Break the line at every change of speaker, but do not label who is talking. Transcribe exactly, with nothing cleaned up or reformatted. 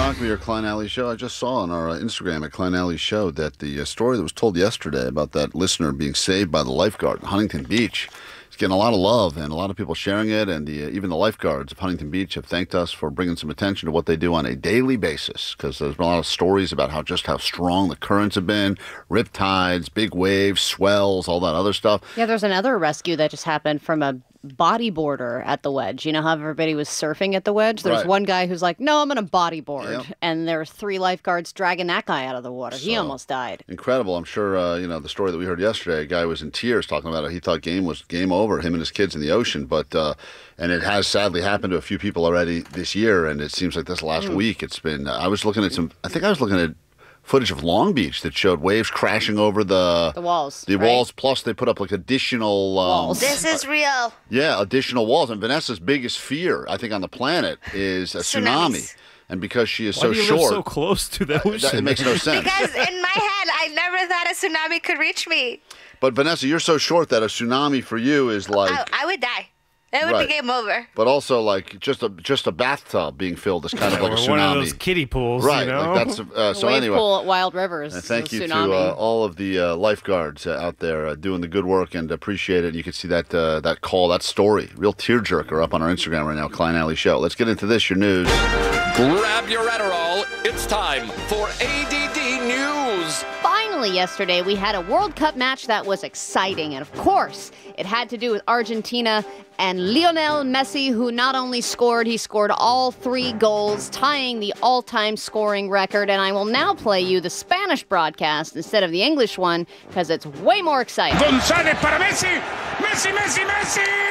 Rockby, your Klein Alley Show. I just saw on our uh, Instagram at Klein Alley Show that the uh, story that was told yesterday about that listener being saved by the lifeguard in Huntington Beach is getting a lot of love and a lot of people sharing it. And the, uh, even the lifeguards of Huntington Beach have thanked us for bringing some attention to what they do on a daily basis, because there's been a lot of stories about how just how strong the currents have been, rip tides, big waves, swells, all that other stuff.
Yeah, there's another rescue that just happened from a bodyboarder at the wedge. You know how everybody was surfing at the wedge? There's
Right.
one guy who's like, no, I'm going to bodyboard.
Yep.
And there were three lifeguards dragging that guy out of the water. He
So,
almost died.
Incredible. I'm sure, uh, you know, the story that we heard yesterday, a guy was in tears talking about it. He thought game was game over, him and his kids in the ocean. But, uh, and it has sadly happened to a few people already this year. And it seems like this last
Mm.
week, it's been, uh, I was looking at some, I think I was looking at footage of Long Beach that showed waves crashing over the
The walls.
the
right?
walls. Plus, they put up like additional um,
Walls.
This is real.
yeah, additional walls. And Vanessa's biggest fear, I think, on the planet is a tsunami.
Tsunamis.
And because she is
Why
so
do you
short,
live so close to the
that-
ocean?
it makes no sense.
Because in my head, I never thought a tsunami could reach me.
But Vanessa, you're so short that a tsunami for you is like.
I, I would die. It would
Right.
be game over.
But also, like just a just a bathtub being filled is kind of like a
Or
tsunami.
one of those kiddie pools,
right?
you know?
Like that's uh, so.
Wave
Anyway,
pool at Wild Rivers.
and thank
the
you
tsunami.
to uh, all of the uh, lifeguards uh, out there uh, doing the good work and appreciate it. And you can see that uh, that call, that story, real tearjerker up on our Instagram right now, Klein Alley Show. Let's get into this. Your news.
Grab your Adderall. It's time for A D D News.
Finally, yesterday, we had a World Cup match that was exciting. And of course, it had to do with Argentina and Lionel Messi, who not only scored, he scored all three goals, tying the all-time scoring record. And I will now play you the Spanish broadcast instead of the English one, because it's way more exciting.
González para Messi. Messi, Messi, Messi.